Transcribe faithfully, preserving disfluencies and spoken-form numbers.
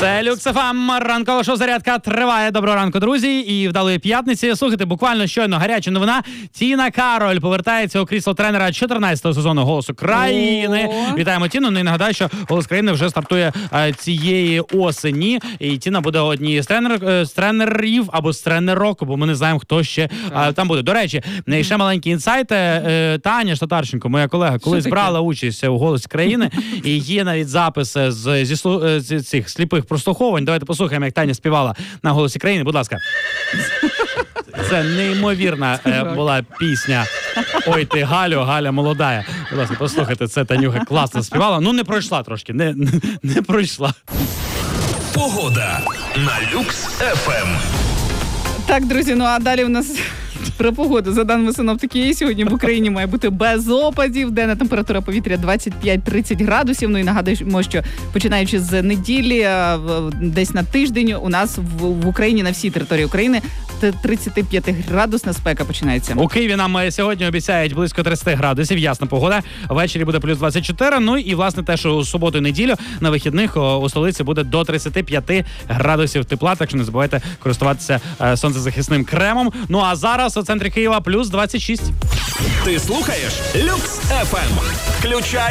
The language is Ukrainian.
Це Люкс еф ем, ранкова шоу-зарядка триває. Доброго ранку, друзі, і вдалої п'ятниці. Слухайте, буквально щойно гаряча новина. Тіна Кароль повертається у крісло тренера чотирнадцятого сезону «Голосу країни». О. Вітаємо Тіну. Ну і нагадаю, що «Голос країни» вже стартує а, цієї осені. І Тіна буде однією з, тренер, з тренерів або з тренерок, бо ми не знаємо, хто ще а, там буде. До речі, mm-hmm. ще маленький інсайт. Е, Таня Штатарченко, моя колега, колись брала участь у «Голосі країни», і є навіть запис з, зі, з цих сліпих прослуховувань. Давайте послухаємо, як Таня співала на «Голосі країни». Будь ласка. Це неймовірна е, була пісня «Ой ти, Галю, Галя молодая». Будь ласка, послухайте, це Танюха класно співала. Ну, не пройшла трошки, не, не, не пройшла. Погода на Люкс еф ем. Так, друзі, ну а далі у нас про погоду. За даними синоптиків, сьогодні в Україні має бути без опадів. Денна температура повітря двадцять п'ять тридцять градусів. Ну і нагадуємо, що починаючи з неділі, десь на тиждень, у нас в, в Україні, на всій території України, тридцятип'ятиградусна спека починається. У Києві нам сьогодні обіцяють близько тридцять градусів, ясна погода. Ввечері буде плюс двадцять чотири. Ну і, власне, те, що у суботу і неділю на вихідних у столиці буде до тридцять п'ять градусів тепла. Так що не забувайте користуватися сонцезахисним кремом. Ну а зараз у центрі Києва плюс двадцять шість. Ти слухаєш Люкс еф ем. Включай